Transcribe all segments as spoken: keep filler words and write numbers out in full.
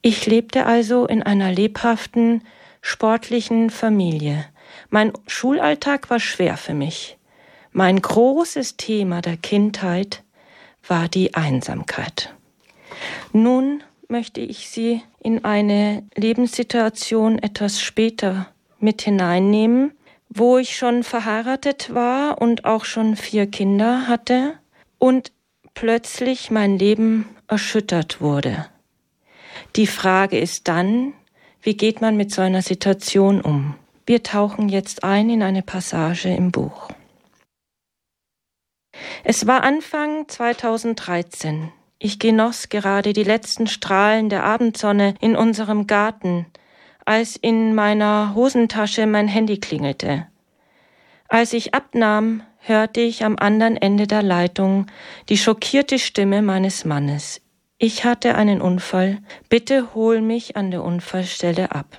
Ich lebte also in einer lebhaften, sportlichen Familie. Mein Schulalltag war schwer für mich. Mein großes Thema der Kindheit war die Einsamkeit. Nun möchte ich Sie in eine Lebenssituation etwas später mit hineinnehmen, wo ich schon verheiratet war und auch schon vier Kinder hatte und plötzlich mein Leben erschüttert wurde. Die Frage ist dann, wie geht man mit so einer Situation um? Wir tauchen jetzt ein in eine Passage im Buch. Es war Anfang zweitausenddreizehn. Ich genoss gerade die letzten Strahlen der Abendsonne in unserem Garten, als in meiner Hosentasche mein Handy klingelte. Als ich abnahm, hörte ich am anderen Ende der Leitung die schockierte Stimme meines Mannes. Ich hatte einen Unfall, bitte hol mich an der Unfallstelle ab.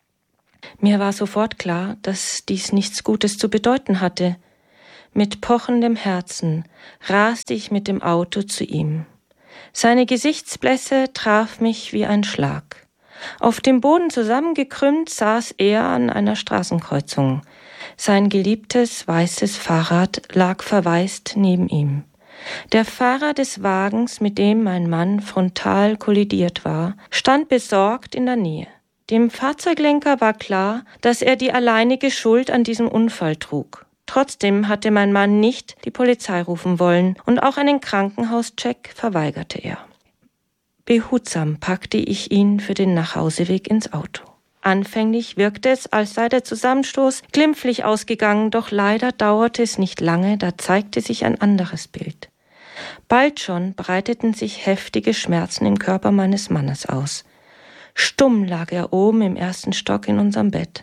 Mir war sofort klar, dass dies nichts Gutes zu bedeuten hatte. Mit pochendem Herzen raste ich mit dem Auto zu ihm. Seine Gesichtsblässe traf mich wie ein Schlag. Auf dem Boden zusammengekrümmt saß er an einer Straßenkreuzung. Sein geliebtes weißes Fahrrad lag verwaist neben ihm. Der Fahrer des Wagens, mit dem mein Mann frontal kollidiert war, stand besorgt in der Nähe. Dem Fahrzeuglenker war klar, dass er die alleinige Schuld an diesem Unfall trug. Trotzdem hatte mein Mann nicht die Polizei rufen wollen und auch einen Krankenhauscheck verweigerte er. Behutsam packte ich ihn für den Nachhauseweg ins Auto. Anfänglich wirkte es, als sei der Zusammenstoß glimpflich ausgegangen, doch leider dauerte es nicht lange, da zeigte sich ein anderes Bild. Bald schon breiteten sich heftige Schmerzen im Körper meines Mannes aus. Stumm lag er oben im ersten Stock in unserem Bett.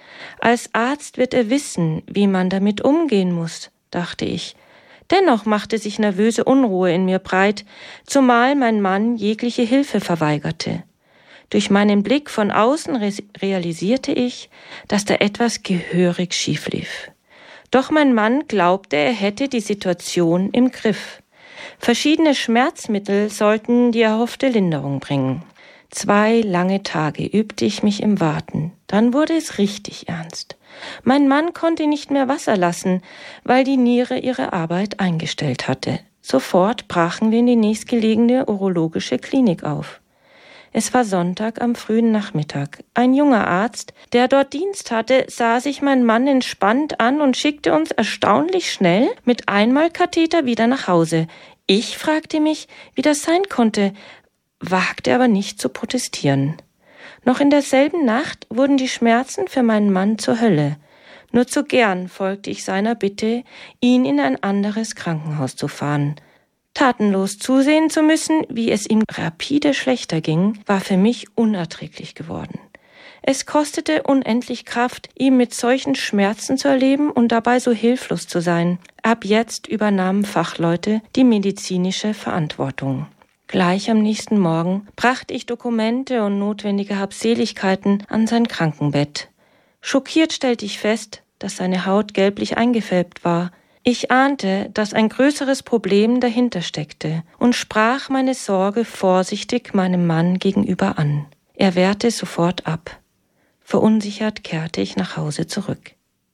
Als Arzt wird er wissen, wie man damit umgehen muss, dachte ich. Dennoch machte sich nervöse Unruhe in mir breit, zumal mein Mann jegliche Hilfe verweigerte. Durch meinen Blick von außen re- realisierte ich, dass da etwas gehörig schief lief. Doch mein Mann glaubte, er hätte die Situation im Griff. Verschiedene Schmerzmittel sollten die erhoffte Linderung bringen. Zwei lange Tage übte ich mich im Warten. Dann wurde es richtig ernst. Mein Mann konnte nicht mehr Wasser lassen, weil die Niere ihre Arbeit eingestellt hatte. Sofort brachen wir in die nächstgelegene urologische Klinik auf. Es war Sonntag am frühen Nachmittag. Ein junger Arzt, der dort Dienst hatte, sah sich mein Mann entspannt an und schickte uns erstaunlich schnell mit Einmalkatheter wieder nach Hause. Ich fragte mich, wie das sein konnte, wagte aber nicht zu protestieren. Noch in derselben Nacht wurden die Schmerzen für meinen Mann zur Hölle. Nur zu gern folgte ich seiner Bitte, ihn in ein anderes Krankenhaus zu fahren. Tatenlos zusehen zu müssen, wie es ihm rapide schlechter ging, war für mich unerträglich geworden. Es kostete unendlich Kraft, ihn mit solchen Schmerzen zu erleben und dabei so hilflos zu sein. Ab jetzt übernahmen Fachleute die medizinische Verantwortung. Gleich am nächsten Morgen brachte ich Dokumente und notwendige Habseligkeiten an sein Krankenbett. Schockiert stellte ich fest, dass seine Haut gelblich eingefärbt war. Ich ahnte, dass ein größeres Problem dahinter steckte und sprach meine Sorge vorsichtig meinem Mann gegenüber an. Er wehrte sofort ab. Verunsichert kehrte ich nach Hause zurück.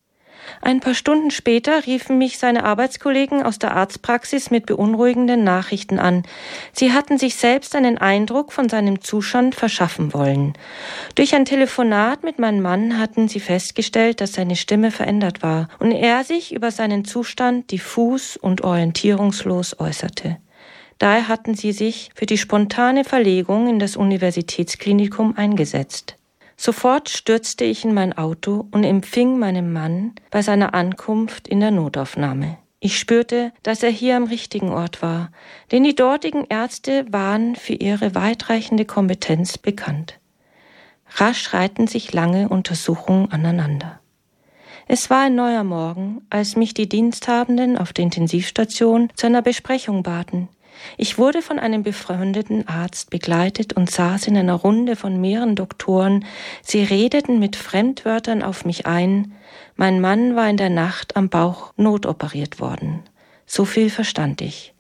Ein paar Stunden später riefen mich seine Arbeitskollegen aus der Arztpraxis mit beunruhigenden Nachrichten an. Sie hatten sich selbst einen Eindruck von seinem Zustand verschaffen wollen. Durch ein Telefonat mit meinem Mann hatten sie festgestellt, dass seine Stimme verändert war und er sich über seinen Zustand diffus und orientierungslos äußerte. Daher hatten sie sich für die spontane Verlegung in das Universitätsklinikum eingesetzt. Sofort stürzte ich in mein Auto und empfing meinen Mann bei seiner Ankunft in der Notaufnahme. Ich spürte, dass er hier am richtigen Ort war, denn die dortigen Ärzte waren für ihre weitreichende Kompetenz bekannt. Rasch reihten sich lange Untersuchungen aneinander. Es war ein neuer Morgen, als mich die Diensthabenden auf der Intensivstation zu einer Besprechung baten. Ich wurde von einem befreundeten Arzt begleitet und saß in einer Runde von mehreren Doktoren. Sie redeten mit Fremdwörtern auf mich ein. Mein Mann war in der Nacht am Bauch notoperiert worden. So viel verstand ich.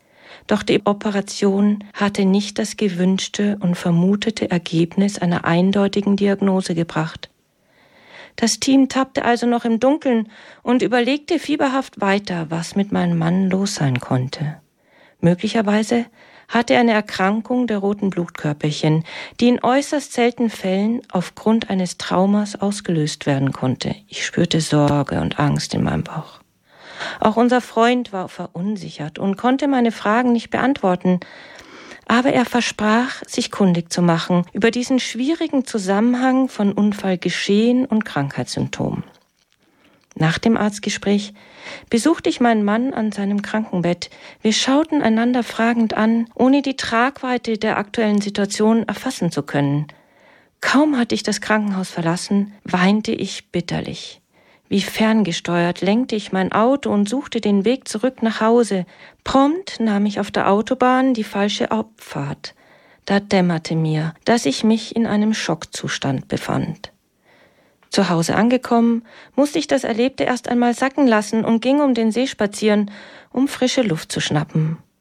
Doch die Operation hatte nicht das gewünschte und vermutete Ergebnis einer eindeutigen Diagnose gebracht. Das Team tappte also noch im Dunkeln und überlegte fieberhaft weiter, was mit meinem Mann los sein konnte. Möglicherweise hatte er eine Erkrankung der roten Blutkörperchen, die in äußerst seltenen Fällen aufgrund eines Traumas ausgelöst werden konnte. Ich spürte Sorge und Angst in meinem Bauch. Auch unser Freund war verunsichert und konnte meine Fragen nicht beantworten, aber er versprach, sich kundig zu machen über diesen schwierigen Zusammenhang von Unfallgeschehen und Krankheitssymptomen. Nach dem Arztgespräch besuchte ich meinen Mann an seinem Krankenbett. Wir schauten einander fragend an, ohne die Tragweite der aktuellen Situation erfassen zu können. Kaum hatte ich das Krankenhaus verlassen, weinte ich bitterlich. Wie ferngesteuert lenkte ich mein Auto und suchte den Weg zurück nach Hause. Prompt nahm ich auf der Autobahn die falsche Abfahrt. Da dämmerte mir, dass ich mich in einem Schockzustand befand. Zu Hause angekommen, musste ich das Erlebte erst einmal sacken lassen und ging um den See spazieren, um frische Luft zu schnappen.